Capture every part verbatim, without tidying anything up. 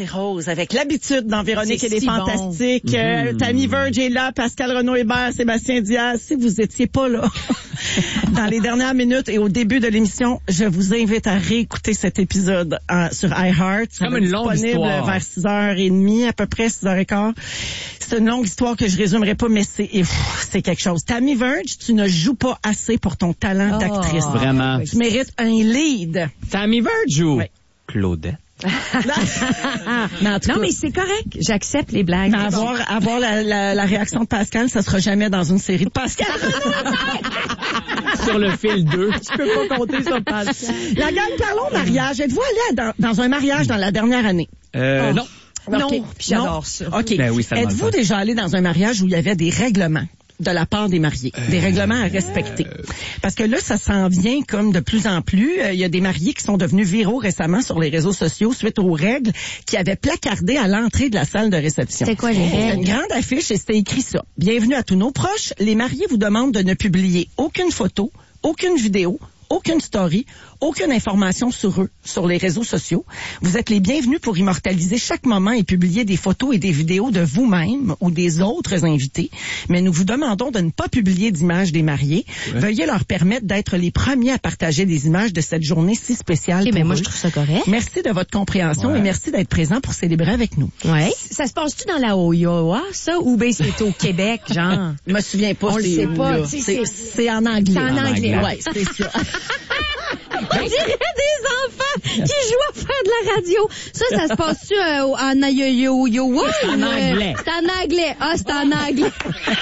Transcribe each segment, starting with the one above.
c'est Rose, avec l'habitude dans Véronique C'est et les si Fantastiques. bon. Euh, Mmh. Tammy Verge est là, Pascal Renaud-Hébert, Sébastien Diaz. Si vous étiez pas là dans les dernières minutes et au début de l'émission, je vous invite à réécouter cet épisode euh, sur iHeart. C'est comme une longue disponible histoire. vers six heures trente, à peu près six heures quinze. C'est une longue histoire que je résumerai pas, mais c'est pff, c'est quelque chose. Tammy Verge, tu ne joues pas assez pour ton talent Oh. d'actrice. Vraiment. Tu mérites un lead. Tammy Verge ou Oui. Claudette? Mais en tout Non, cas, mais c'est correct. J'accepte les blagues. mais avoir, avoir la, la, la réaction de Pascal, ça sera jamais dans une série de Pascal. Sur le fil deux. Je peux pas compter sur Pascal. La gang, parlons mariage. Êtes-vous allé dans, dans un mariage dans la dernière année? Euh, Oh. non. Non, OK. puis j'adore Non? ça. OK. Ben oui, c'est tellement Êtes-vous le fun. déjà allé dans un mariage où il y avait des règlements de la part des mariés, des règlements à respecter? Parce que là, ça s'en vient comme de plus en plus. Euh, Il y a des mariés qui sont devenus viraux récemment sur les réseaux sociaux suite aux règles qui avaient placardé à l'entrée de la salle de réception. C'était quoi les C'était règles? une grande affiche et c'était écrit ça. Bienvenue à tous nos proches. Les mariés vous demandent de ne publier aucune photo, aucune vidéo, aucune story, aucune information sur eux, sur les réseaux sociaux. Vous êtes les bienvenus pour immortaliser chaque moment et publier des photos et des vidéos de vous-même ou des autres invités. Mais nous vous demandons de ne pas publier d'images des mariés. Ouais. Veuillez leur permettre d'être les premiers à partager des images de cette journée si spéciale OK, pour mais moi, eux. je trouve ça correct. Merci de votre compréhension Ouais. et merci d'être présent pour célébrer avec nous. Ouais. Ça se passe-tu dans la Oyoa, ça, ou ben c'est au Québec, genre? Je me souviens pas. On le c'est sait où, pas, là. tu sais, C'est c'est- c'est en anglais. C'est en anglais. Ouais, c'est ça. On dirait des enfants qui jouent à faire de la radio. Ça, ça se passe-tu euh, au- en Oyoa? C'est en anglais. C'est en anglais. Ah, c'est en anglais.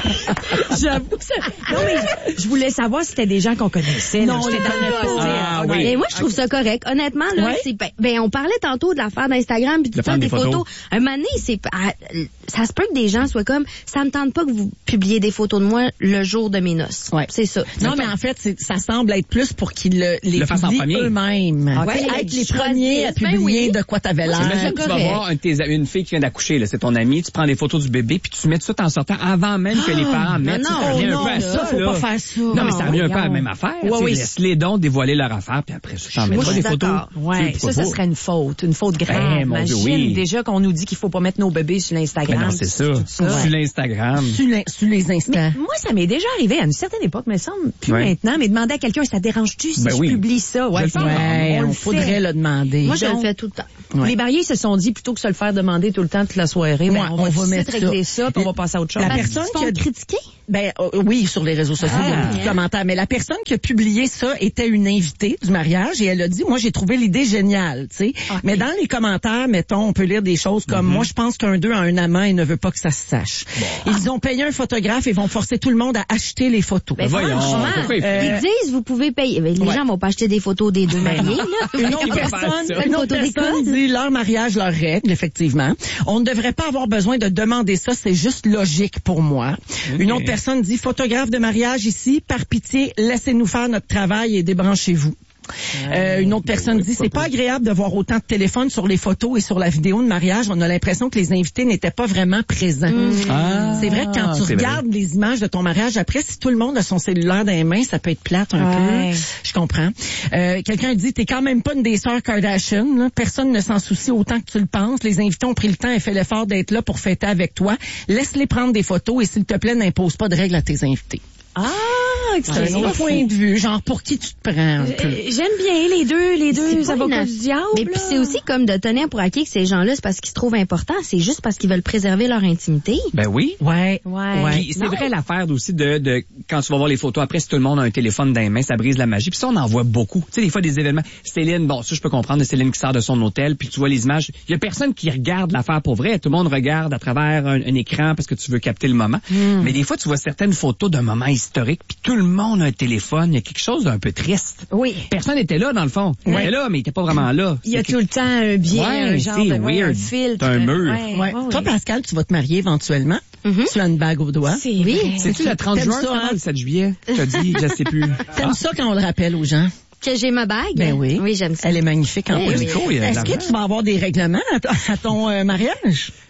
J'avoue que ça... Non, mais je voulais savoir si c'était des gens qu'on connaissait. Non, là. on les J'étais dans connaît le pas. poste. Ah, Ouais. oui. Et moi, je trouve ça correct. Honnêtement, là, Ouais. c'est... Ben, ben, on parlait tantôt de l'affaire d'Instagram puis tout De ça, prendre des des photos. photos. Un moment donné, c'est... ah, ça se peut que des gens soient comme, ça me tente pas que vous publiez des photos de moi le jour de mes noces. Ouais. C'est ça. Non, mais en fait, c'est- ça semble être plus pour qu'ils le, les Le fassent en publient premier. eux-mêmes. Ouais, être les je premiers à choisis. Ben publier oui. de quoi t'avais Moi, l'air. c'est Imagine, tu vas correct. voir un de tes- une fille qui vient d'accoucher, là, c'est ton ami, tu prends des photos du bébé, puis tu mets ça en sortant avant même que les parents mettent. non, ça revient oh un peu non, à ça, ça, faut là. pas faire ça. Non, mais ça revient un peu à la regarde. même affaire. Ouais, tu sais, oui. Laisse-les donc dévoiler leur affaire, puis après ça, t'en Moi, mettras je des suis photos. d'accord. Tu sais, Ouais, pourquoi ça, ça pas? serait une faute, une faute grave. Eh, mon Dieu, Imagine oui. déjà qu'on nous dit qu'il faut pas mettre nos bébés sur l'Instagram. Mais non, c'est ça. tout ça. Sur l'Instagram. Sur les, sur les instants. Moi, ça m'est déjà arrivé à une certaine époque, me semble, plus Ouais. maintenant, mais demander à quelqu'un, ça te dérange-tu si Ben je oui. publie ça? Je Ouais, le ça, fais. Ouais, on, on, le faudrait fait. le demander. Moi, je Donc, le fais tout le temps. Ouais. Les mariés se sont dit, plutôt que de se le faire demander tout le temps, toute la soirée, Ouais, ben, on, on va, va tout de mettre suite régler ça. ça, puis on va passer à autre chose. La Parce personne qu'ils se qui a font critiquer? Ben euh, oui, sur les réseaux sociaux, il y a Ah. beaucoup de commentaires. Mais la personne qui a publié ça était une invitée du mariage et elle a dit, moi j'ai trouvé l'idée géniale, tu sais. Okay. Mais dans les commentaires, mettons, on peut lire des choses comme, moi je pense qu'un deux a un amant et ne veut pas que ça se sache. Ils ont payé un photographe et vont forcer tout le monde à acheter les photos. Ben, voyons, franchement, pourquoi ils ils font- disent, vous pouvez payer. Ben, les Ouais. gens vont pas acheter des photos des deux mariés, là. Une autre Ils vont faire personne, ça. une autre Photo des personne codes. dit leur mariage, leurs règles, effectivement. On ne devrait pas avoir besoin de demander ça, c'est juste logique pour moi. Une autre personne dit photographe de mariage ici, par pitié, laissez-nous faire notre travail et débranchez-vous. Euh, une autre personne dit c'est pas agréable de voir autant de téléphones sur les photos et sur la vidéo de mariage. On a l'impression que les invités n'étaient pas vraiment présents. Ah, C'est vrai que quand tu c'est vrai. regardes les images de ton mariage, après, si tout le monde a son cellulaire dans les mains, ça peut être plate un Ouais. peu. Je comprends. Euh, quelqu'un dit, t'es quand même pas une des sœurs Kardashian. Là. Personne ne s'en soucie autant que tu le penses. Les invités ont pris le temps et fait l'effort d'être là pour fêter avec toi. Laisse-les prendre des photos et s'il te plaît, n'impose pas de règles à tes invités. Ah, C'est un autre point de vue. Genre, pour qui tu te prends un peu? Euh, J'aime bien les deux, les C'est deux pas avocats une- du diable. Mais puis là. c'est aussi comme de tenir pour acquis que ces gens-là, c'est parce qu'ils se trouvent importants, c'est juste parce qu'ils veulent préserver leur intimité. Ben oui. Ouais. Ouais. Puis c'est Non. vrai l'affaire aussi de, de quand tu vas voir les photos après, si tout le monde a un téléphone dans les mains, ça brise la magie. Puis ça, on en voit beaucoup. Tu sais, des fois des événements. Céline, bon, ça je peux comprendre, Céline qui sort de son hôtel, puis tu vois les images. Il y a personne qui regarde l'affaire pour vrai. Tout le monde regarde à travers un, un écran parce que tu veux capter le moment. Mais des fois, tu vois certaines photos d'un moment historique, puis tout le monde a un téléphone. Il y a quelque chose d'un peu triste. Oui. Personne n'était là dans le fond. Il était là, mais il était pas vraiment là. Il y a C'est tout le temps un biais, Ouais, un genre c'est de ouais, weird. un filtre. C'est un mur. Ouais, Ouais. ouais, Toi, ouais. Pascal, tu vas te marier éventuellement. Tu as une bague au doigt. C'est Oui. vrai. C'est-tu le trente T'aimes juin, ça, finalement, hein? le sept juillet? Je te dis, je sais plus. T'aimes ça quand on le rappelle aux gens? Que j'ai ma bague? Ben oui. Oui, j'aime ça. Elle est magnifique en Eh plus. oui. Nico, il y a de Est-ce que l'argent. tu vas avoir des règlements à, t- à ton euh, mariage?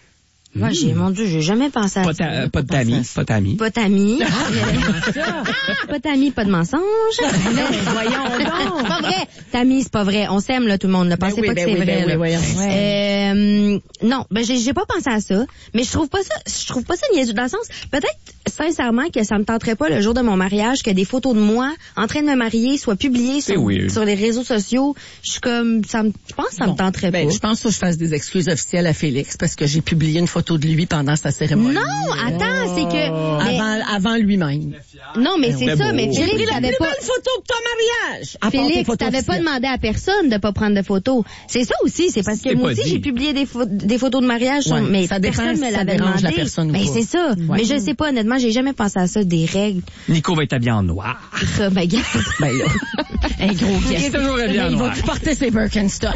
Moi, j'ai, mon Dieu, j'ai jamais pensé à Pas, ça. ta, pas de d'amis, pas d'amis. Pas d'amis. Pas d'amis, pas de mensonges. Voyons donc. C'est pas vrai. D'amis, c'est pas vrai. On s'aime, là, tout le monde. Ne pensez oui, pas ben que c'est oui, vrai, ben là. oui, voyons. Euh, non, ben, j'ai, j'ai pas pensé à ça. Mais je trouve pas ça, je trouve pas ça niaiseux dans le sens, peut-être, sincèrement, que ça me tenterait pas le jour de mon mariage que des photos de moi en train de me marier soient publiées sur, sur les réseaux sociaux. Je suis comme, ça me, je pense que ça Bon, me tenterait ben, pas. je pense que je fasse des excuses officielles à Félix parce que j'ai publié une photo de lui pendant sa cérémonie. Non, attends, c'est que, mais- Avant, avant lui-même. non, mais c'est c'était ça, beau. mais J'ai pris Félix, la t'avais plus pas, belle photo de ton mariage. À part tes Félix, photos t'avais pas officielles. demandé à personne de pas prendre de photos. C'est ça aussi, c'est parce que C'est moi pas aussi dit. j'ai publié des, pho- des photos de mariage, sur- Ouais, mais ça dépend personne si me ça l'avait dérange demandé. la personne ou Ben pas. c'est ça. Ouais. Mais je sais pas, honnêtement, j'ai jamais pensé à ça, des règles. Nico va être habillé en noir. Ça, ben garde. Ben là, un gros Il guest. est toujours habillé en Il va noir. plus porter ses Birkenstock.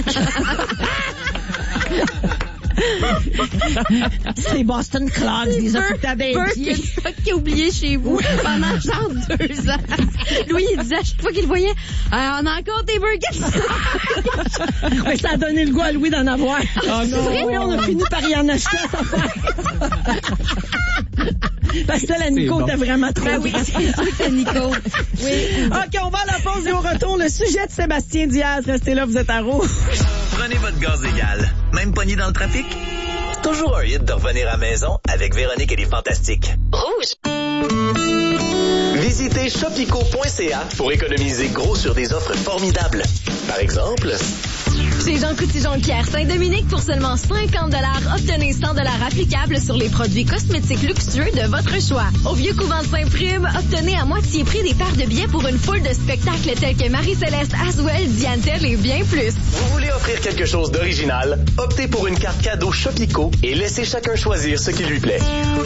C'est Boston Clogs, ils ont tout à des pieds. Birkenstock qui a oublié chez vous pendant genre deux ans. Louis, il disait à chaque fois qu'il le voyait, ah, on a encore des Birkenstock. Mais ça a donné le goût à Louis d'en avoir. Oh non. Oui, on a fini par y en acheter à sa fête. Parce que la Nico C'est bon. était vraiment trop Ben oui, grande. c'est sûr que Nico. Oui. OK, on va à la pause et au retour, le sujet de Sébastien Diaz. Restez là, vous êtes à rouge. Prenez votre gaz égal. Même pogné dans le trafic? C'est toujours un hit de revenir à la maison avec Véronique et les Fantastiques. Rouge! Visitez shopico point c a pour économiser gros sur des offres formidables. Par exemple... Chez Jean Coutu Jonquière Saint-Dominique, pour seulement cinquante dollars, obtenez cent dollars applicables sur les produits cosmétiques luxueux de votre choix. Au Vieux Couvent de Saint-Prime, obtenez à moitié prix des paires de billets pour une foule de spectacles tels que Marie-Céleste, Aswell, Diane Tell et bien plus. Vous voulez offrir quelque chose d'original? Optez pour une carte cadeau Shopico et laissez chacun choisir ce qui lui plaît.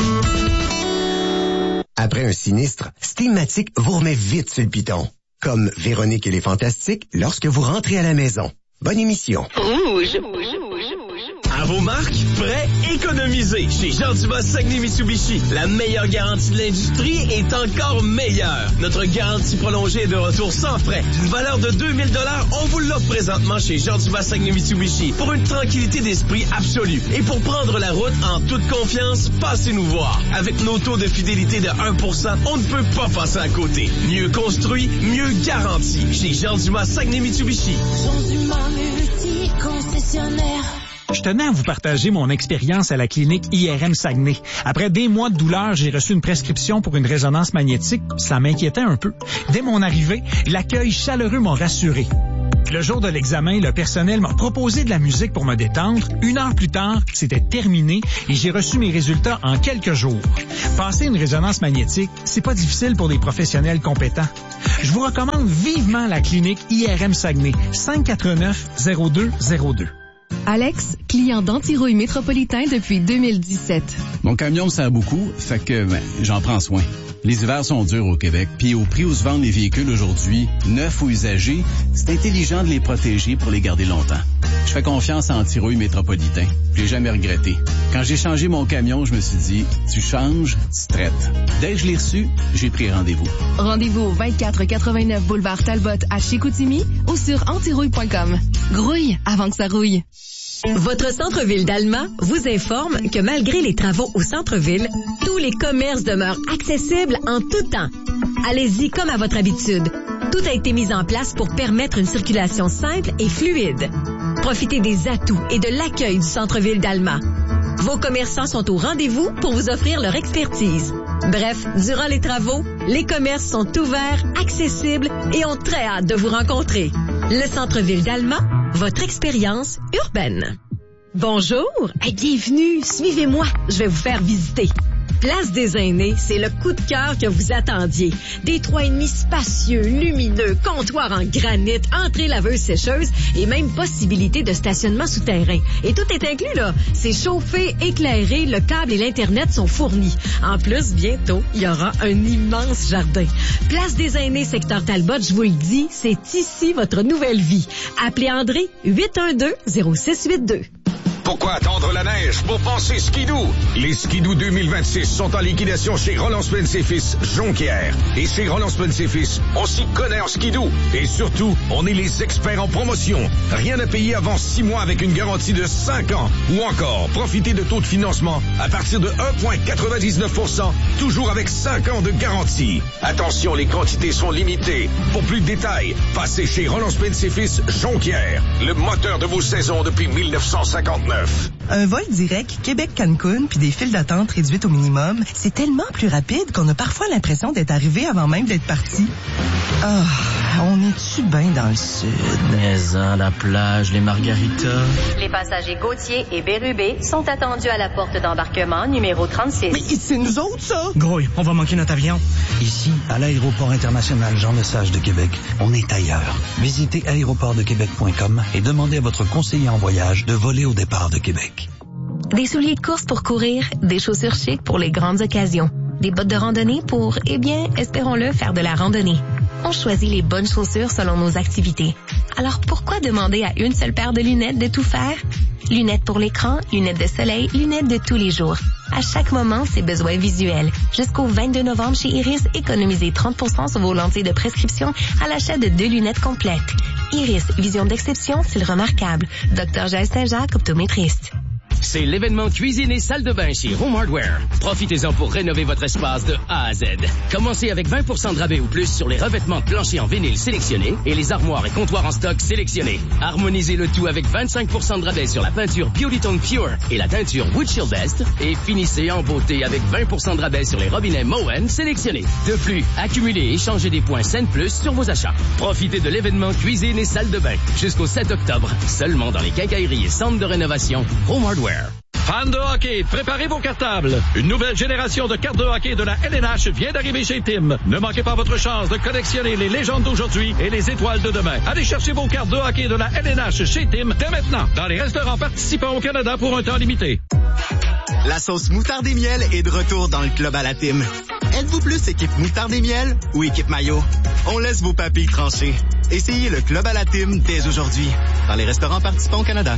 Après un sinistre, Steamatic vous remet vite sur le piton. Comme Véronique et les Fantastiques lorsque vous rentrez à la maison. Bonne émission. À vos marques, prêts, économisez. Chez Jean Dumas Saguenay Mitsubishi, la meilleure garantie de l'industrie est encore meilleure. Notre garantie prolongée est de retour sans frais. D'une valeur de deux mille dollars, on vous l'offre présentement chez Jean Dumas Saguenay Mitsubishi pour une tranquillité d'esprit absolue. Et pour prendre la route en toute confiance, passez-nous voir. Avec nos taux de fidélité de un pour cent, on ne peut pas passer à côté. Mieux construit, mieux garanti. Chez Jean Dumas Saguenay Mitsubishi. Je tenais à vous partager mon expérience à la clinique I R M Saguenay. Après des mois de douleur, j'ai reçu une prescription pour une résonance magnétique. Ça m'inquiétait un peu. Dès mon arrivée, l'accueil chaleureux m'a rassuré. Le jour de l'examen, le personnel m'a proposé de la musique pour me détendre. Une heure plus tard, c'était terminé et j'ai reçu mes résultats en quelques jours. Passer une résonance magnétique, c'est pas difficile pour des professionnels compétents. Je vous recommande vivement la clinique I R M Saguenay, cinq cent quatre-vingt-neuf zéro deux zéro deux. Alex, client d'Antirouille Métropolitain depuis deux mille dix-sept. Mon camion me sert beaucoup, fait que ben, j'en prends soin. Les hivers sont durs au Québec, puis au prix où se vendent les véhicules aujourd'hui, neufs ou usagés, c'est intelligent de les protéger pour les garder longtemps. Je fais confiance à Antirouille Métropolitain. Je l'ai jamais regretté. Quand j'ai changé mon camion, je me suis dit, tu changes, tu traites. Dès que je l'ai reçu, j'ai pris rendez-vous. Rendez-vous au vingt-quatre quatre-vingt-neuf boulevard Talbot à Chicoutimi ou sur antirouille point com. Grouille avant que ça rouille. Votre centre-ville d'Alma vous informe que malgré les travaux au centre-ville, tous les commerces demeurent accessibles en tout temps. Allez-y comme à votre habitude. Tout a été mis en place pour permettre une circulation simple et fluide. Profitez des atouts et de l'accueil du centre-ville d'Alma. Vos commerçants sont au rendez-vous pour vous offrir leur expertise. Bref, durant les travaux, les commerces sont ouverts, accessibles et ont très hâte de vous rencontrer. Le centre-ville d'Alma, votre expérience urbaine. Bonjour et bienvenue, suivez-moi, je vais vous faire visiter. Place des Aînés, c'est le coup de cœur que vous attendiez. Des trois et demi spacieux, lumineux, comptoir en granit, entrée laveuse sécheuse et même possibilité de stationnement souterrain. Et tout est inclus, là. C'est chauffé, éclairé, le câble et l'Internet sont fournis. En plus, bientôt, il y aura un immense jardin. Place des Aînés, secteur Talbot, je vous le dis, c'est ici votre nouvelle vie. Appelez André, huit un deux, zéro six huit deux. Pourquoi attendre la neige pour penser skidoo? Les skidoo deux mille vingt-six sont en liquidation chez Roland Spence et Fils Jonquière. Et chez Roland Spence et Fils, on s'y connaît en skidoo. Et surtout, on est les experts en promotion. Rien à payer avant six mois avec une garantie de cinq ans. Ou encore, profitez de taux de financement à partir de un virgule quatre-vingt-dix-neuf pour cent, toujours avec cinq ans de garantie. Attention, les quantités sont limitées. Pour plus de détails, passez chez Roland Spence et Fils Jonquière, le moteur de vos saisons depuis mille neuf cent cinquante-neuf. Un vol direct Québec-Cancun puis des files d'attente réduites au minimum, c'est tellement plus rapide qu'on a parfois l'impression d'être arrivé avant même d'être parti. Ah, oh, on est-tu bien dans le sud? Mais hein, la plage, les margaritas... Les passagers Gauthier et Bérubé sont attendus à la porte d'embarquement numéro trente-six. Mais c'est nous autres, ça? Grouille, on va manquer notre avion. Ici, à l'aéroport international Jean-Lesage de Québec, on est ailleurs. Visitez aéroport de québec point com et demandez à votre conseiller en voyage de voler au départ de Québec. Des souliers de course pour courir, des chaussures chic pour les grandes occasions, des bottes de randonnée pour, eh bien, espérons-le, faire de la randonnée. On choisit les bonnes chaussures selon nos activités. Alors pourquoi demander à une seule paire de lunettes de tout faire? Lunettes pour l'écran, lunettes de soleil, lunettes de tous les jours. À chaque moment, ses besoins visuels. Jusqu'au vingt-deux novembre chez Iris, économisez trente pour cent sur vos lentilles de prescription à l'achat de deux lunettes complètes. Iris, vision d'exception, style remarquable. Docteur Jaël Saint-Jacques, optométriste. C'est l'événement cuisine et salle de bain chez Home Hardware. Profitez-en pour rénover votre espace de A à Z. Commencez avec vingt pour cent de rabais ou plus sur les revêtements de plancher en vinyle sélectionnés et les armoires et comptoirs en stock sélectionnés. Harmonisez le tout avec vingt-cinq pour cent de rabais sur la peinture Beautytone Pure et la teinture Wood Shield Best. Et finissez en beauté avec vingt pour cent de rabais sur les robinets Moen sélectionnés. De plus, accumulez et échangez des points Scène Plus sur vos achats. Profitez de l'événement cuisine et salle de bain jusqu'au sept octobre. Seulement dans les quincailleries et centres de rénovation Home Hardware. Fans de hockey, préparez vos cartables. Une nouvelle génération de cartes de hockey de la L N H vient d'arriver chez Tim. Ne manquez pas votre chance de collectionner les légendes d'aujourd'hui et les étoiles de demain. Allez chercher vos cartes de hockey de la L N H chez Tim dès maintenant, dans les restaurants participants au Canada pour un temps limité. La sauce moutarde et miel est de retour dans le club à la Tim. Êtes-vous plus équipe moutarde et miel ou équipe maillot? On laisse vos papilles trancher. Essayez le club à la Tim dès aujourd'hui, dans les restaurants participants au Canada.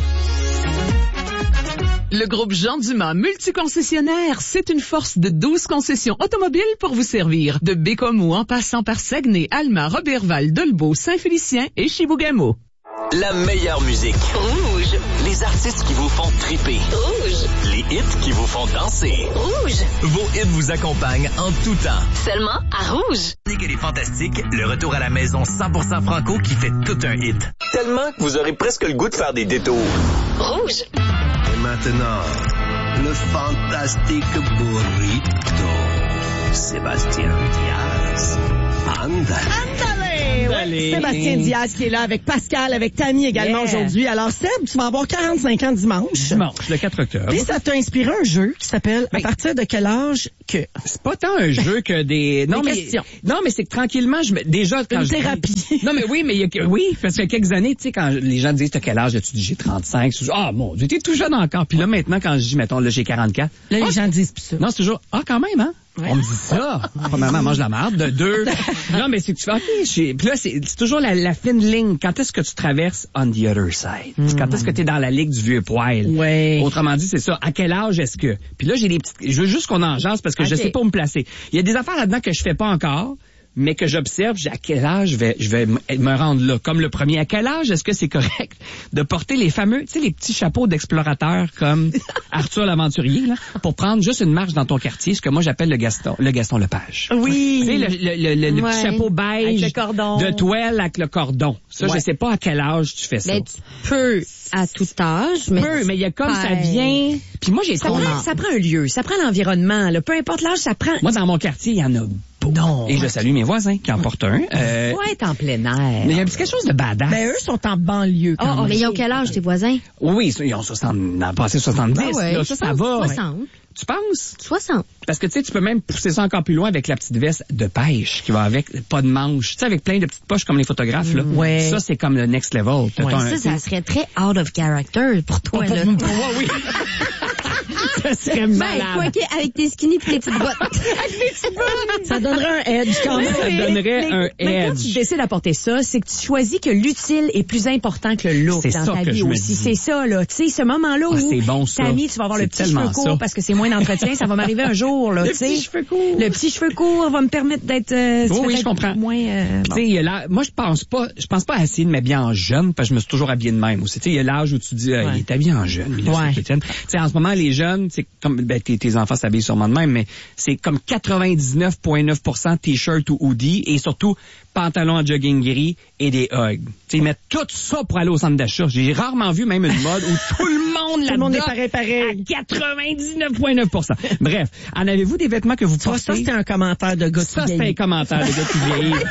Le groupe Jean Dumas multiconcessionnaire, c'est une force de douze concessions automobiles pour vous servir. De Bécomo en passant par Saguenay, Alma, Roberval, Dolbeau, Saint-Félicien et Chibougamau. La meilleure musique. Rouge. Les artistes qui vous font triper. Rouge. Les hits qui vous font danser. Rouge. Vos hits vous accompagnent en tout temps. Seulement à Rouge. Et les fantastiques, le retour à la maison cent pour cent franco qui fait tout un hit. Tellement que vous aurez presque le goût de faire des détours. Rouge. Et maintenant, le fantastique burrito. Sébastien Diaz. Andale! Ouais, Sébastien Diaz qui est là avec Pascal, avec Tammy également yeah. aujourd'hui. Alors Seb, tu vas avoir quarante-cinq ans dimanche. Dimanche, le quatre octobre. Puis ça t'a inspiré un jeu qui s'appelle ben, à partir de quel âge que... C'est pas tant un jeu que des... Non, des mais, questions. Non, mais c'est que tranquillement, je me... déjà... Quand Une je thérapie. Dis... Non, mais oui, mais il y a... oui, parce qu'il y a quelques années, tu sais, quand les gens disent t'as quel âge, tu dis j'ai trente-cinq. Ah, mon Dieu, t'es tout jeune encore. Puis là, maintenant, quand je dis, mettons, là, j'ai quarante-quatre. Là, ah, les gens disent plus ça. Non, c'est toujours, ah, quand même, hein? Ouais. On me dit ça. Premièrement, mange la marde. De deux. Non, mais c'est que tu fais, OK, je... Puis là, c'est, c'est toujours la, la fine ligne. Quand est-ce que tu traverses on the other side? Mm. Quand est-ce que tu es dans la ligue du vieux poil? Ouais. Autrement dit, c'est ça. À quel âge est-ce que? Puis là, j'ai des petites, je veux juste qu'on en jase parce que okay. je sais pas où me placer. Il y a des affaires là-dedans que je fais pas encore, mais que j'observe, à quel âge je vais, je vais me rendre là. Comme le premier, à quel âge est-ce que c'est correct de porter les fameux, tu sais, les petits chapeaux d'explorateurs comme Arthur l'aventurier, là, pour prendre juste une marche dans ton quartier, ce que moi j'appelle le Gaston, le Gaston Lepage. Oui. Tu sais, le, le, le, le ouais. petit chapeau beige. Avec le cordon. De toile avec le cordon. Ça, ouais. je sais pas à quel âge tu fais ça. Mais tu peux à tout âge, mais peu, mais il y a comme ça vient. Puis moi j'ai ça prend, ça prend un lieu, ça prend l'environnement, là. Peu importe l'âge, ça prend. Moi dans mon quartier, il y en a beaucoup. Non. Et je salue mes voisins qui en portent un. Euh... Faut être en plein air. Mais il y a quelque chose de badass. Ben eux sont en banlieue. Quand oh, même. Mais ils ont quel âge tes voisins? Oui, ils ont soixante, ont passé soixante-dix. Ah ouais, là, ça, ça va. soixante. Tu penses? soixante. Parce que tu sais, tu peux même pousser ça encore plus loin avec la petite veste de pêche qui va avec, pas de manche. Tu sais, avec plein de petites poches comme les photographes, là. Ouais. Ça, c'est comme le next level. Ouais. Ça, un... ça serait très out of character pour toi, pour, là. Pour, pour moi, oui. Ça serait Ben, malade. quoi que, avec tes skinny pis tes petites bottes. Ça donnerait un edge quand même. Ça donnerait mais, un mais quand tu edge. décides d'apporter ça, c'est que tu choisis que l'utile est plus important que le look C'est dans ça ta que vie je me aussi. dis. C'est ça, là. Tu sais, ce moment-là Ah, où c'est bon, ça. Tammy, tu vas avoir le C'est petit tellement cheveu court ça. parce que c'est moins d'entretien. Ça va m'arriver un jour, là. Le tu sais. petit cheveu court. Le petit cheveu court va me permettre d'être, euh, Oh, oui, peut-être je comprends. moins, euh, Puis, bon. tu sais, il y a l'âge- moi, je pense pas, je pense pas à essayer de m'habiller en jeune, parce que je me suis toujours habillé de même aussi. Tu sais, il y a l'âge où tu dis, euh, Ouais. il est habillé en jeune, mais là, Ouais. c'est Étienne. Tu sais, en ce moment, les jeunes, c'est comme, ben, tes, tes enfants s'habillent sûrement de même, mais c'est comme quatre-vingt-dix-neuf virgule neuf pour cent t-shirt ou hoodie, et surtout, pantalon en jogging gris et des hugs. Tu sais, ils mettent tout ça pour aller au centre d'achat. J'ai rarement vu même une mode où tout le monde Tout le monde est là-dedans pareil, pareil. à quatre-vingt-dix-neuf virgule neuf pour cent. Bref, en avez-vous des vêtements que vous Ça, portez? ça c'était un commentaire de gars Ça, qui c'est un vieillit. commentaire de gars qui vieillit.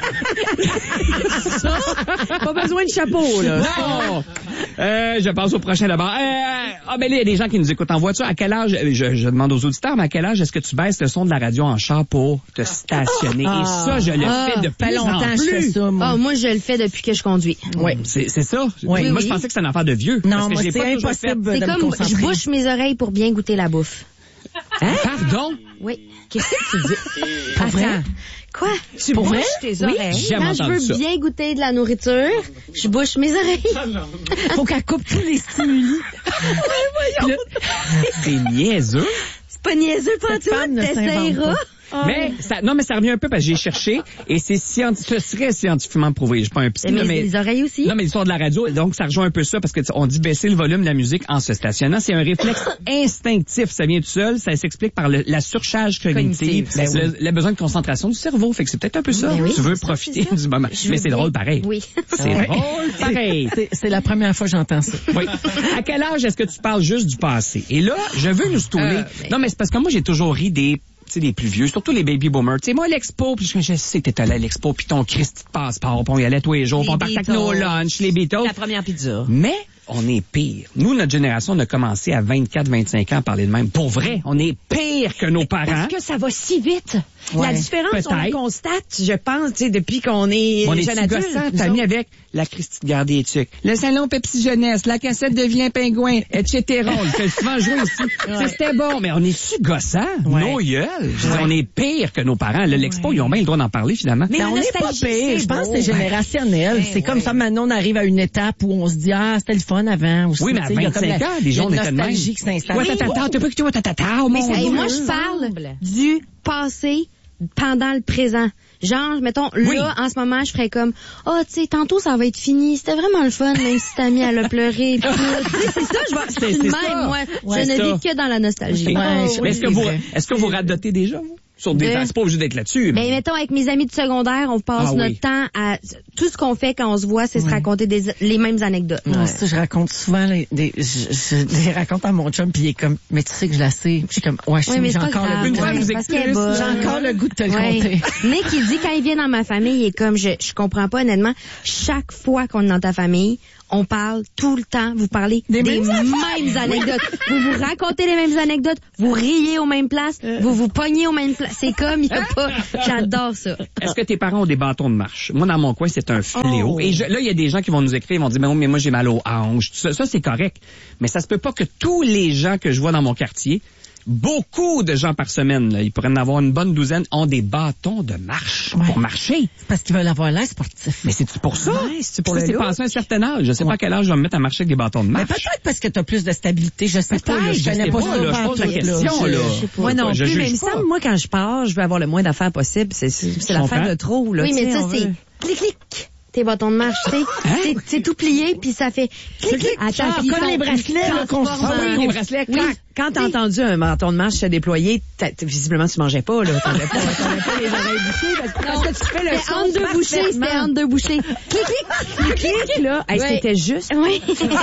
Ça, pas besoin de chapeau, là. Non! Euh, je passe au prochain d'abord. Euh, ah, ben là, il y a des gens qui nous écoutent en voiture. À quel âge, je, je demande aux auditeurs, mais à quel âge est-ce que tu baisses le son de la radio en char pour te stationner? Ah. Et ça, je le Ah, fais de Ça fait plus en longtemps que je fais plus. ça, moi. Ah, moi, je le fais depuis que je conduis. Oui. C'est, c'est ça? Oui, moi, oui. je pensais que c'était une affaire de vieux. Non, parce que moi, je l'ai c'est pas toujours impossible fait. C'est de me comme, je concentrer. bouche mes oreilles pour bien goûter la bouffe. Hein? Pardon? Oui. Qu'est-ce que tu dis? Pour vrai? Attends. Quoi? Tu Pour bouches vrai? tes Oui, oreilles? Jamais quand je entendu veux ça. bien goûter de la nourriture, je bouche mes oreilles. Faut qu'elle coupe tous les stimuli. Puis là, c'est niaiseux. C'est pas niaiseux, pas Cette femme tout. ne s'invente T'essayeras. pas. Mais ça, non, mais ça revient un peu parce que j'ai cherché et c'est scienti- ce serait scientifiquement prouvé. Je suis pas un psy, là, Mais mais les oreilles aussi. non, mais l'histoire de la radio, donc ça rejoint un peu ça parce que tu- on dit baisser le volume de la musique en se stationnant. C'est un réflexe instinctif. Ça vient tout seul. Ça s'explique par le- la surcharge cognitive, Cognitive, ben le, le besoin de concentration du cerveau. Fait que c'est peut-être un peu ça. Ben oui, tu veux c'est ça, profiter c'est ça. du moment. Je Mais veux c'est bien. drôle pareil. Oui. C'est Ouais. drôle pareil. C'est, c'est la première fois que j'entends ça. Oui. À quel âge est-ce que tu parles juste du passé? Et là, je veux nous stouler. Euh, ben- Non, mais c'est parce que moi, j'ai toujours ri des, tu sais, des plus vieux, surtout les baby boomers. Tu sais, moi, à l'expo, puis je, je sais que t'es allé à l'expo, puis ton Christ de passeport, puis on y allait tous les jours, Les puis on partait avec nos Beatles. lunchs, les Beatles. La première pizza. Mais on est pire. Nous, notre génération, on a commencé à vingt-quatre vingt-cinq ans à parler de même. Pour vrai, on est pire que nos parents. Parce que ça va si vite. Ouais. La différence, on la Peut-être. constate, je pense, tu sais, depuis qu'on est On est jeune si adulte. gossant, nous t'as mis autres. avec la Christie de Garde des Tucs, le salon Pepsi Jeunesse, la cassette de Vilain Pingouin, et cetera. On le fait souvent jouer ici. Tu sais, C'était bon, mais on est-tu gossant? Ouais. Nos gueules. Je veux dire, on est pire que nos parents. Là, L'expo, ils ont bien le droit d'en parler, finalement. Mais Mais la on n'est pas nostalgie, pire. c'est Je pense beau. que c'est générationnel. Ouais, c'est comme ouais. ça, maintenant, on arrive à une étape où on se dit, ah, c'était le fun avant. Aussi, Oui, mais à tu sais, il y a comme vingt-cinq la- ans, les gens, il y on a une était de même. nostalgie qui s'installe. Ouais, tata, tata, t'as pas écouté, ouais, tata, tata, oh, mon Hey, Dieu. moi, je parle du passé pendant le présent. Genre, mettons, Oui. là, en ce moment, je ferais comme, oh, tu sais, tantôt, ça va être fini. C'était vraiment le fun, même si ta mie, elle a pleuré. Puis tout. Tu sais, c'est ça, je vais, C'est- c'est c'est le ça. même, moi. Ouais, je c'est ne ça. vis que dans la nostalgie. Ok. Ouais, Oh, Mais est-ce que vous, vrai. est-ce que vous radotez déjà, vous? Sur des De- temps, c'est pas obligé d'être là-dessus. Ben, mettons, avec mes amis du secondaire, on passe Ah notre oui. temps à, tout ce qu'on fait quand on se voit, c'est se raconter des, les mêmes anecdotes. Moi, ça, je raconte souvent les, des, je, je les raconte à mon chum puis il est comme, mais tu sais que je la sais. Puis je suis comme, ouais, je Oui, sais, mais j'ai c'est pas encore grave, le goût de ouais, te le parce qu'elle est bonne. J'ai encore le goût de te le Ouais. compter. Nick, il dit, quand il vient dans ma famille, il est comme, je, je comprends pas, honnêtement, chaque fois qu'on est dans ta famille, on parle tout le temps, vous parlez des, mêmes mêmes anecdotes. Vous vous racontez les mêmes anecdotes, vous riez aux mêmes places, vous vous pognez aux mêmes places. C'est comme, il y a pas, j'adore ça. Est-ce que tes parents ont des bâtons de marche? Moi, dans mon coin, c'est un fléau. Oh. Et je- là, il y a des gens qui vont nous écrire, ils vont dire, mais, oui, mais moi, j'ai mal aux hanches. Tout ça, ça, c'est correct. Mais ça se peut pas que tous les gens que je vois dans mon quartier, beaucoup de gens par semaine, là, ils pourraient en avoir une bonne douzaine, ont des bâtons de marche Ouais. pour marcher. Parce qu'ils veulent avoir l'air sportif. Mais c'est pour ça? Ouais, c'est pour Ça, le c'est look. passé un certain âge. Je sais pas à quel âge je vais me mettre à marcher avec des bâtons de Mais marche. peut-être parce que t'as plus de stabilité, je sais pas, là, Peut-être, je je connais sais pas pas, ça là, je pantoute, pose la question, là. Je sais pas. Moi non Je plus, juge mais il me pas. semble, moi, quand je pars, je veux avoir le moins d'affaires possible. C'est, c'est, c'est l'affaire comprends. de trop, là. Oui, tu mais sais, ça, on c'est veut- clic, clic. Tes bâtons de marche, tu sais. C'est, c'est tout plié, puis ça fait clic, clic. Ah, puis ils comme sont les bracelets, là, qu'on se transformants. Ah oui, les bracelets, Oui, clac. quand t'as entendu un bâton de marche se déployer, t'as- t'as- visiblement, tu mangeais pas, là. T'avais pas, t'avais pas les oreilles bouchées parce, parce que tu fais le C'était son entre deux bouchées, c'était parfaitement. entre deux bouchées. Clic, clic. Clic, clic, là. Hey, Ouais. c'était juste. Oui.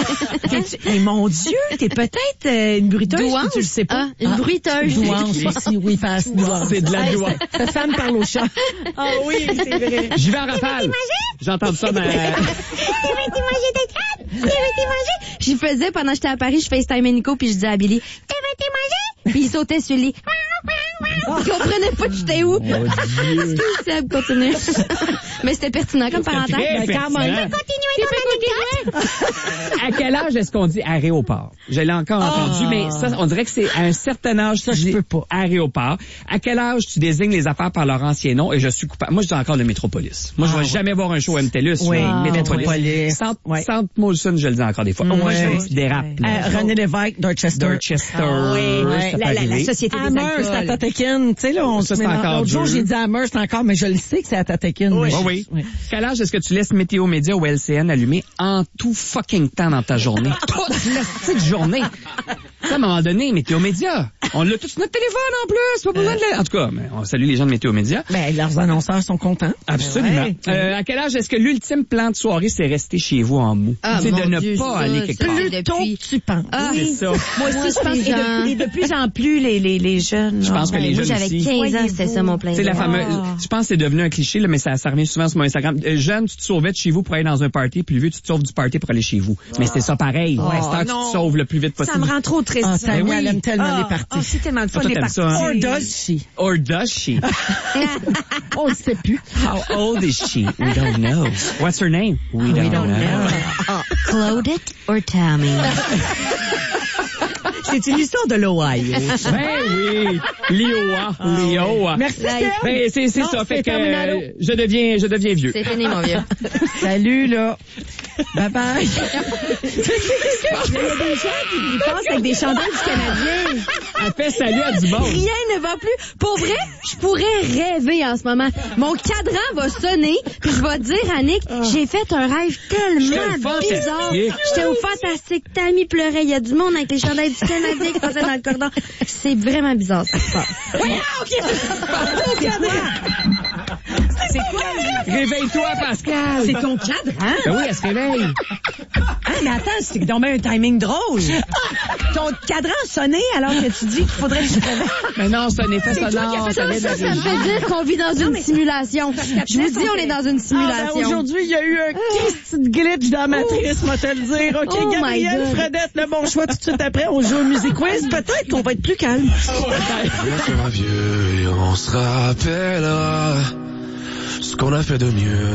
T'es- Mais mon Dieu, t'es peut-être euh, une bruiteuse, Douance. tu le sais pas. Ah, une bruiteuse. Douance aussi, oui, passe douance. C'est de la douance. Cette femme parle au chat. Ah oui, c'est vrai. J'y vais en rafale. J'ai entendu ça dans... T'avais-tu mangé des crêpes? T'avais-tu mangé? J'y faisais pendant que j'étais à Paris, je FaceTime Nico puis je disais à Billy, t'avais-tu mangé? Puis il sautait sur le lit. Il comprenait pas que j'étais où. Excuse, Seb, continue. Mais c'était pertinent comme parenthèse. très Ben, quand pertinent. même. Continuez ton anecdote. À quel âge est-ce qu'on dit aéroport? Je l'ai encore entendu, Ah. mais ça, on dirait que c'est à un certain âge, ça, je peux pas. Aéroport. À quel âge tu désignes les affaires par leur ancien nom? Et je suis coupable. Moi, je dis encore le Métropolis. Moi, je Ah, vais ouais. jamais voir un show à M T L U S. Oui, mais Métropolis. Métropolis. Centre, Ouais. Centre Molson, je le dis encore des fois. Ouais. Moi, je dérape. Euh, René Lévesque, Dorchester. Dorchester. Ah, oui, ouais. Ça peut La, la, la arriver. société des Amherst, à Tatekin. Tu sais, là, on Ça, se c'est mélange. encore L'autre jour, dur. j'ai dit Amherst encore, mais je le sais que c'est à Tatekin. Oui, oui. Quel âge est-ce que tu laisses Météo Média ou L C N allumé en tout fucking temps dans ta journée? Toute la petite journée. Ça, à un moment donné, Météo Média. On l'a tout sur notre téléphone en plus. Pas besoin de la... En tout cas, mais on salue les gens de Météo Média. Ben, leurs annonceurs sont contents. Absolument. Ouais. Euh, à quel âge est-ce que l'ultime plan de soirée, c'est rester chez vous en mou? Ah, c'est de mon ne Dieu, pas ça, aller ça, quelque part. c'est Plus tôt depuis- que tu penses. Ah, C'est ça. Moi aussi, je pense, et gens- de, et de plus en plus, les, les, les jeunes. Je pense que Ben, les moi, jeunes j'avais aussi. quinze ans, c'était ça mon plein C'est la d'or. fameuse, je pense que c'est devenu un cliché, là, mais ça, ça revient souvent sur mon Instagram. Euh, jeune, tu te sauvais de chez vous pour aller dans un party, puis le vieux, tu te sauves du party pour aller chez vous. Mais c'est ça pareil. Oh, À cette heure, tu non. te sauves le plus vite possible. Ça me rend trop triste. Ah, Tania, Ben oui. elle aime tellement Ah, les parties. ah, c'est tellement de fun, Ah, toi, les t'aimes parties. ça, hein? Or does she? Or does she? On ne sait plus. How old is she? We don't know. What's her name? We don't, know. Claudette or Tammy? C'est une histoire de l'Ohio. Ben oui, Léoa, Léo. Merci, Steph. Ben c'est c'est Non, ça, fait c'est que terminé, euh, allô? je deviens je deviens vieux. C'est fini, mon vieux. Salut, là. Bye bye. Il y a des gens qui, qui passent avec des chandails du Canadien. Elle fait salut à du monde. Rien ne va plus. Pour vrai, je pourrais rêver en ce moment. Mon cadran va sonner, puis je vais dire à Nick, j'ai fait un rêve J'étais tellement au bizarre. Fantastique. J'étais au Fantastique. Tammy pleurait. Il y a du monde avec les chandails du Canadien qui passaient dans le corridor. C'est vraiment bizarre, ça se passe. C'est quoi? Réveille-toi, Pascal. C'est ton cadran? Ben oui, elle se réveille. Ah, mais attends, c'est donc bien un timing drôle. Ton cadran a sonné alors que tu dis qu'il faudrait que je te réveille. Mais non, ça n'est pas C'est toi sonore. qui as fait ça Ça, vient de la ça, ça me régie. fait dire qu'on vit dans une simulation. Je vous dis, on est dans une Ah, ben, simulation. aujourd'hui, il y a eu un petit glitch dans la matrice, moi te le dire. OK, Oh my Gabriel, God. Fredette, le bon choix tout de suite après. On joue au Music Quiz. Peut-être qu'on va être plus calme. On sera vieux et on se rappellera ce qu'on a fait de mieux.